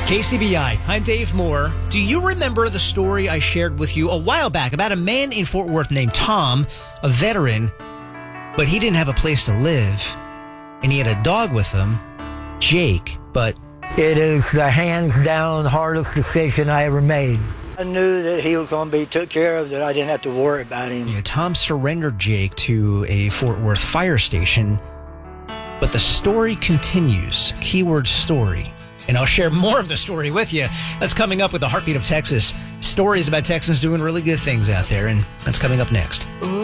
KCBI, I'm Dave Moore. Do you remember the story I shared with you a while back about a man in Fort Worth named Tom, a veteran, but he didn't have a place to live, and he had a dog with him, Jake, but... It is the hands-down hardest decision I ever made. I knew that he was going to be took care of, that I didn't have to worry about him. Tom surrendered Jake to a Fort Worth fire station, but the story continues. Keyword story. And I'll share more of the story with you. That's coming up with the Heartbeat of Texas. Stories about Texans doing really good things out there, and that's coming up next. Ooh.